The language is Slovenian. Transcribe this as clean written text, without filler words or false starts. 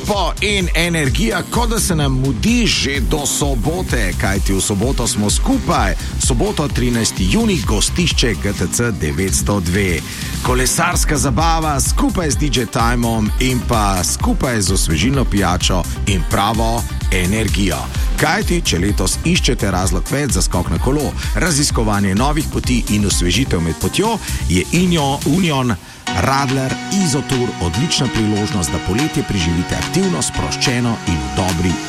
Tempo in energija, kot da se nam mudi že do sobote, kajti v soboto smo skupaj. Soboto 13. junij, gostišče GTC 902. Kolesarska zabava skupaj z DJ Timom in pa skupaj z osvežilno pijačo in pravo energijo. Kajti, če letos iščete razlog več za skok na kolo, raziskovanje novih poti in osvežitev med potjo, je Union Radler Izotour odlična priložnost, da poletje preživite aktivno, sproščeno in v dobri